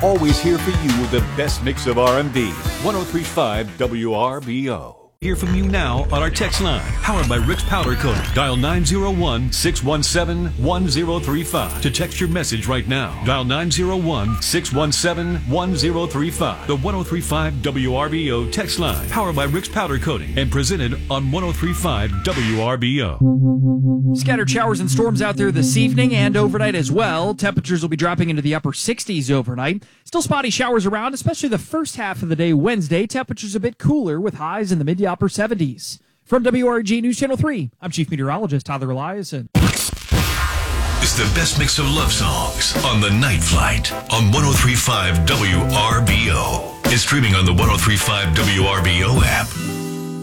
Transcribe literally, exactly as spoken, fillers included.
always here for you with the best mix of R and B. one oh three point five W R B O. Hear from you now on our text line, powered by Rick's Powder Coating. Dial nine zero one, six one seven, one zero three five to text your message right now. Dial nine zero one, six one seven, one zero three five. The one oh three point five W R B O text line, powered by Rick's Powder Coating and presented on one oh three point five W R B O. Scattered showers and storms out there this evening and overnight as well. Temperatures will be dropping into the upper sixties overnight. Still spotty showers around, especially the first half of the day Wednesday. Temperatures a bit cooler with highs in the mid to upper seventies. From W R G News Channel three, I'm Chief Meteorologist Tyler Eliason. It's the best mix of love songs on The Night Flight on one oh three point five W R B O. It's streaming on the one oh three point five W R B O app.